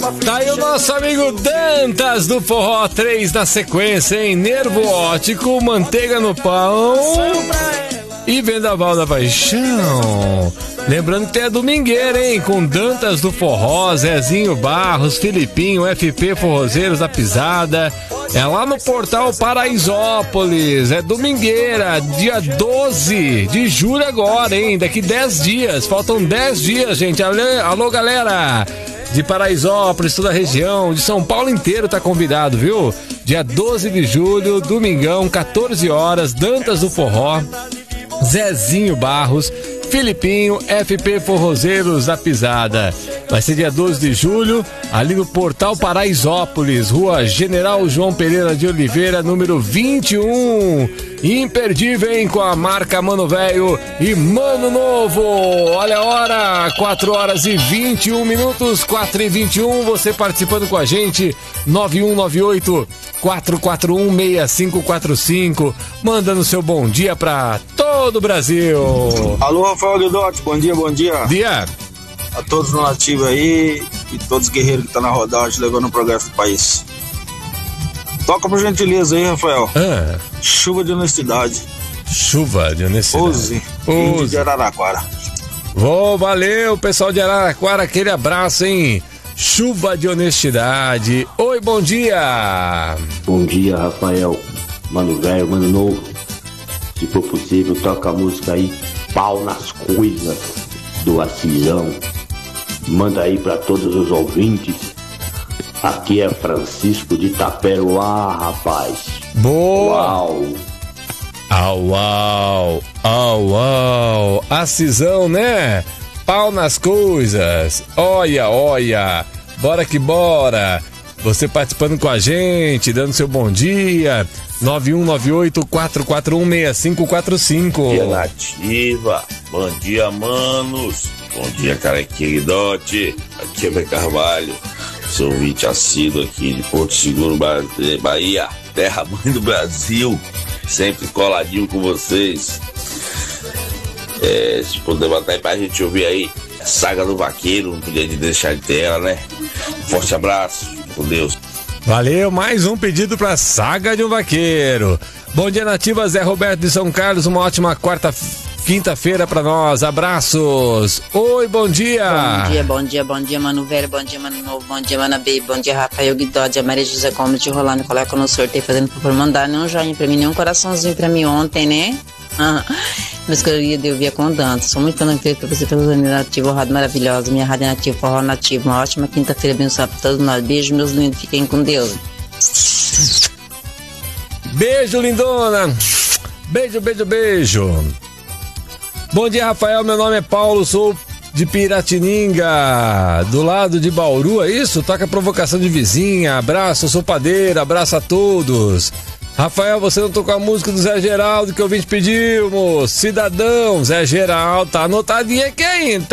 Tá aí o nosso amigo Dantas do Forró, 3 na sequência, hein? Nervo óptico, manteiga no pão e vendaval da paixão. Lembrando que tem a domingueira, hein? Com Dantas do Forró, Zezinho Barros, Filipinho, FP Forrozeiros da Pisada. É lá no Portal Paraisópolis. É domingueira, dia 12 de julho agora, hein? Daqui 10 dias. Faltam 10 dias, gente. Alô, galera de Paraisópolis, toda a região, de São Paulo inteiro tá convidado, viu? Dia 12 de julho, domingão, 14 horas, Dantas do Forró, Zezinho Barros, Filipinho, FP Forrozeiros da Pisada. Vai ser dia 12 de julho, ali no Portal Paraisópolis, Rua General João Pereira de Oliveira, número 21. Imperdível, hein? Com a marca Mano Velho e Mano Novo. Olha a hora, 4 horas e 21 minutos, 4 e 21. Você participando com a gente, 9198-441-6545. Mandando seu bom dia pra todo o Brasil. Alô, Rafael Guidotti, bom dia, bom dia. Dia. A todos no ativo aí e todos os guerreiros que estão na rodagem levando o progresso do país. Toca por gentileza aí, Rafael. Chuva de honestidade. Chuva de honestidade. Use. De Araraquara. Valeu, pessoal de Araraquara, aquele abraço, hein? Chuva de honestidade. Oi, bom dia. Bom dia, Rafael. Mano velho, mano novo. Se for possível, toca a música aí, Pau nas Coisas, do Acisão. Manda aí pra todos os ouvintes. Aqui é Francisco de Itaperuá, rapaz. Boa! Au! Acisão, né? Pau nas coisas. Olha. Bora que bora. Você participando com a gente, dando seu bom dia. 9198-441-6545. Bom dia, Nativa. Bom dia, manos. Bom dia, Carequinha Guidotti. Aqui é Bé Carvalho. Sou ouvinte assíduo aqui de Porto Seguro, Bahia, terra mãe do Brasil. Sempre coladinho com vocês. Se puder botar aí pra gente ouvir aí a Saga do Vaqueiro, não podia deixar de ter ela, né? Forte abraço, com Deus. Valeu, mais um pedido pra Saga de um Vaqueiro. Bom dia, Nativa, Zé Roberto de São Carlos, uma ótima quinta-feira pra nós, abraços. Oi, bom dia. Bom dia, Mano Velho, bom dia, Mano Novo, bom dia, Mana Baby, bom dia, Rafael Guidotti, a Maria José Gomes de Rolando, coloca no sorteio, fazendo por mandar nem um joinha pra mim, nem um coraçãozinho pra mim ontem, né? Mas queria de ouvir com dança. Sou muito feliz pra você pela Nativa, rádio maravilhosa, minha rádio nativa, forró nativo, uma ótima quinta-feira abençoada pra todos nós. Beijo, meus lindos, fiquem com Deus. Beijo, lindona. Beijo. Bom dia, Rafael, meu nome é Paulo, sou de Piratininga, do lado de Bauru, é isso? Toca provocação de vizinha, abraço, sou padeiro, abraço a todos. Rafael, você não tocou a música do Zé Geraldo que o ouvinte pediu, moço? Cidadão, Zé Geraldo, tá anotadinha aqui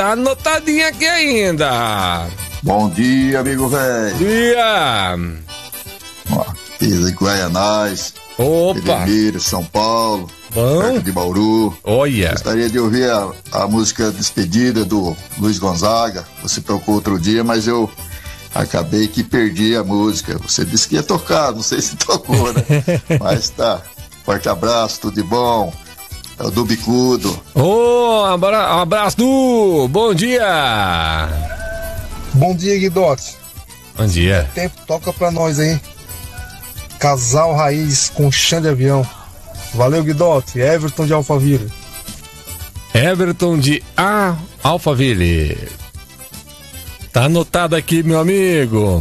ainda. Bom dia, amigo velho. Dia. Aqui Guaianais. Opa. Pedreiro, São Paulo. Bom. Perto de Bauru. Olha. Gostaria de ouvir a música Despedida do Luiz Gonzaga. Você tocou outro dia, mas eu acabei que perdi a música. Você disse que ia tocar, não sei se tocou, né? Mas tá. Forte abraço, tudo de bom. É o Du Bicudo. Abraço, Du. Bom dia. Bom dia, Guidotti. Bom dia. Tempo, toca pra nós aí. Casal Raiz com chão de avião. Valeu, Guidotti. Everton de Alphaville. Alphaville. Tá anotado aqui, meu amigo.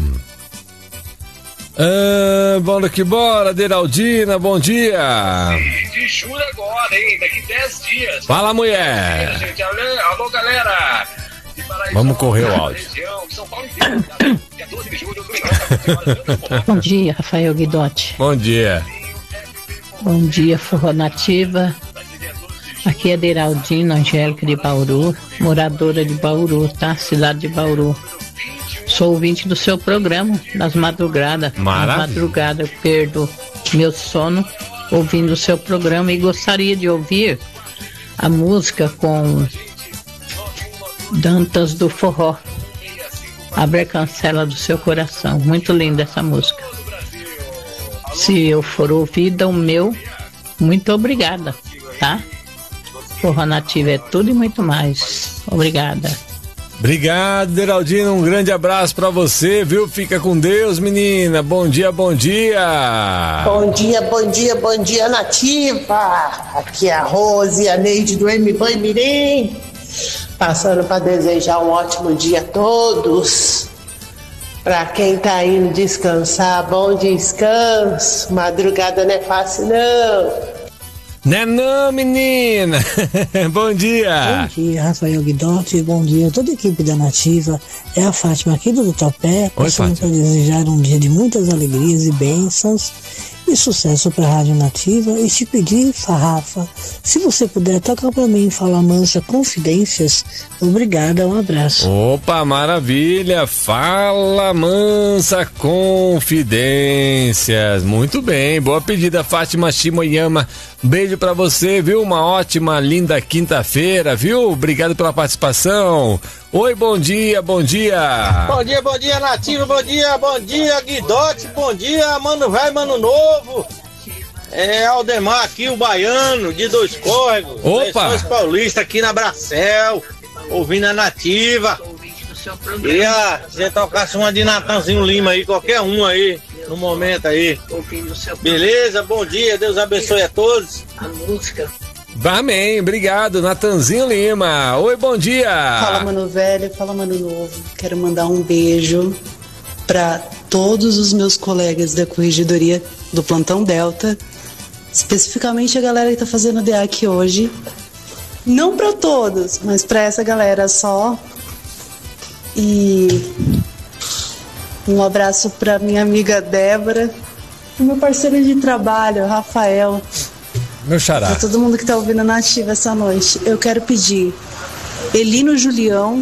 Bora que bora, Deraldina, bom dia. De julho agora, hein? Daqui 10 dias. Fala, mulher. Gente, alô, galera. Vamos correr o áudio. Bom dia, Rafael Guidotti. Bom dia. Bom dia, Forró Nativa. Aqui é Deraldina Angélica de Bauru, moradora de Bauru, tá? Cidade de Bauru. Sou ouvinte do seu programa, nas madrugadas. Maravilha. Nas madrugadas eu perdo meu sono ouvindo o seu programa e gostaria de ouvir a música com Dantas do Forró. Abre a cancela do seu coração. Muito linda essa música. Se eu for ouvida, o meu, muito obrigada, tá? Forró Nativa é tudo e muito mais. Obrigada. Obrigado, Deraldina, um grande abraço pra você, viu? Fica com Deus, menina. Bom dia, bom dia. Bom dia, bom dia, bom dia, Nativa. Aqui é a Rose e a Neide do M-Banho Mirim. Passando para desejar um ótimo dia a todos. Para quem tá indo descansar, bom descanso. Madrugada não é fácil, não. Né não, menina? Bom dia. Bom dia, Rafael Guidotti. Bom dia a toda a equipe da Nativa. É a Fátima aqui do Topé. Passando para desejar um dia de muitas alegrias e bênçãos e sucesso para a Rádio Nativa. E te pedir, Farrafa, se você puder tocar para mim Fala Mansa Confidências. Obrigada, um abraço. Opa, maravilha. Fala Mansa Confidências. Muito bem, boa pedida, Fátima Shimoyama. Beijo pra você, viu? Uma ótima, linda quinta-feira, viu? Obrigado pela participação. Oi, bom dia, bom dia. Bom dia, Nativa, bom dia, Guidotti, bom dia, Mano Velho, Mano Novo. É Aldemar aqui, o baiano, de Dois Córregos. Opa! Lençóis Paulista aqui na Bracel, ouvindo a Nativa. Queria que você tocasse uma de Natanzinho Lima aí, qualquer um aí, no momento aí. Beleza? Bom dia, Deus abençoe a todos. A música. Amém, obrigado, Natanzinho Lima. Oi, bom dia. Fala, Mano Velho, fala, Mano Novo. Quero mandar um beijo para todos os meus colegas da Corregedoria do Plantão Delta, especificamente a galera que tá fazendo DA aqui hoje. Não para todos, mas para essa galera só. E um abraço para minha amiga Débora e meu parceiro de trabalho, Rafael. Meu xará. Pra todo mundo que tá ouvindo a Nativa essa noite, eu quero pedir Elino Julião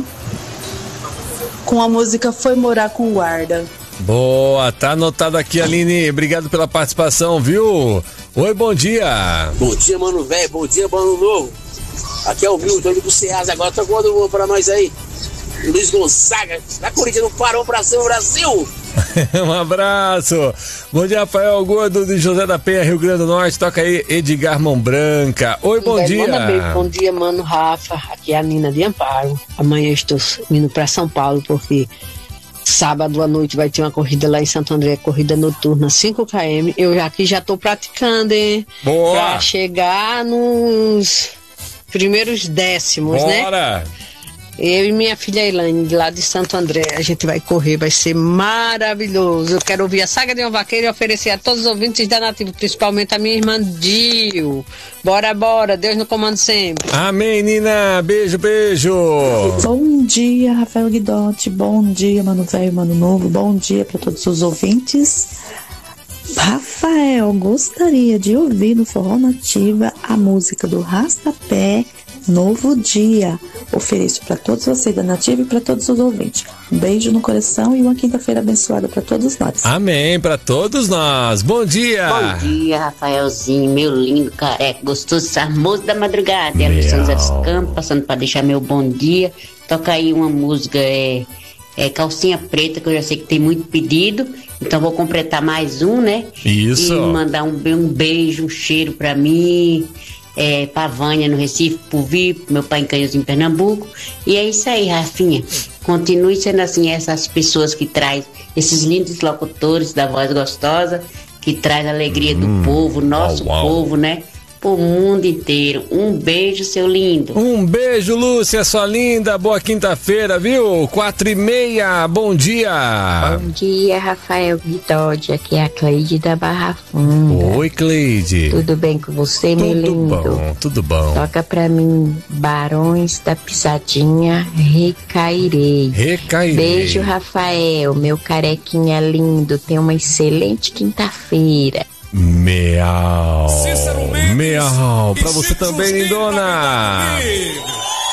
com a música Foi Morar com Guarda. Boa, tá anotado aqui, Aline. Obrigado pela participação, viu? Oi, bom dia. Bom dia, Mano Velho. Bom dia, Mano Novo. Aqui é o Vildo, do Ceasa. Agora tá com o pra nós aí. Luiz Gonzaga, da Corinthians, não parou pra ser o Brasil. Um abraço. Bom dia, Rafael Gordo de José da Penha, Rio Grande do Norte. Toca aí Edgar Mão Branca. Oi, bom dia. Bom dia, mano Rafa. Aqui é a Nina de Amparo. Amanhã eu estou indo pra São Paulo porque sábado à noite vai ter uma corrida lá em Santo André, corrida noturna 5 km. Eu aqui já tô praticando, hein? Boa. Pra chegar nos primeiros décimos, Bora. né? Eu e minha filha Elaine, lá de Santo André, a gente vai correr, vai ser maravilhoso. Eu quero ouvir a Saga de um Vaqueiro e oferecer a todos os ouvintes da Nativa, principalmente a minha irmã Dio. Bora, Deus no comando sempre. Amém, Nina, beijo. Bom dia, Rafael Guidotti, bom dia, Mano Velho, Mano Novo, bom dia para todos os ouvintes. Rafael, gostaria de ouvir no Forró Nativa a música do Rastapé, Novo Dia. Ofereço para todos vocês da Nativa e para todos os ouvintes. Um beijo no coração e uma quinta-feira abençoada para todos nós. Amém, para todos nós. Bom dia. Bom dia, Rafaelzinho, meu lindo careca, gostoso, charmoso da madrugada. Ela de São José dos Campos, passando para deixar meu bom dia. Toca aí uma música, Calcinha Preta, que eu já sei que tem muito pedido. Então vou completar mais um, né? Isso. E mandar um beijo, um cheiro para mim. Pra Vânia no Recife, pro Vipo, meu pai em Canhozinho, em Pernambuco. E é isso aí, Rafinha. Continue sendo assim, essas pessoas que traz esses lindos locutores da voz gostosa, que traz a alegria do povo, nosso povo, né? Pro mundo inteiro. Um beijo, seu lindo. Um beijo, Lúcia, sua linda. Boa quinta-feira, viu? 4h30, bom dia. Bom dia, Rafael Guidotti. Aqui é a Cleide da Barra Funda. Oi, Cleide. Tudo bem com você, meu lindo? Tudo bom. Toca pra mim, Barões da Pisadinha, Recairei. Beijo, Rafael, meu carequinha lindo. Tenha uma excelente quinta-feira. Meau. Pra você também, lindona.